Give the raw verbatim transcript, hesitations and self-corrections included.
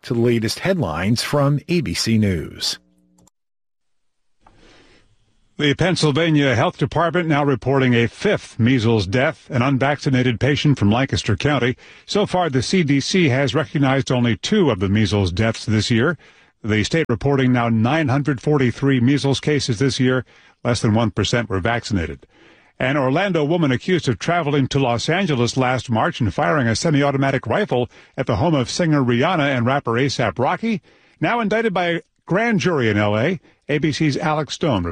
to the latest headlines from A B C News. The Pennsylvania Health Department now reporting a fifth measles death, an unvaccinated patient from Lancaster County. So far, the C D C has recognized only two of the measles deaths this year. The state reporting now nine hundred forty-three measles cases this year. Less than one percent were vaccinated. An Orlando woman accused of traveling to Los Angeles last March and firing a semi-automatic rifle at the home of singer Rihanna and rapper A$AP Rocky, now indicted by a grand jury in L A. A B C's Alex Stone